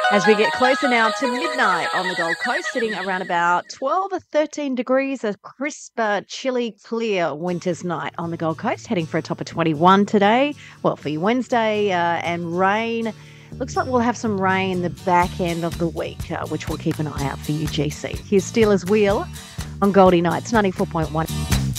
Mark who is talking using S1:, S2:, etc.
S1: As we get closer now to midnight on the Gold Coast, sitting around about 12 or 13 degrees, a crisp, chilly, clear winter's night on the Gold Coast, heading for a top of 21 today. Well, for your Wednesday, and rain. Looks like we'll have some rain the back end of the week, which we'll keep an eye out for you, GC. Here's Steelers Wheel on Goldie Nights, 94.1.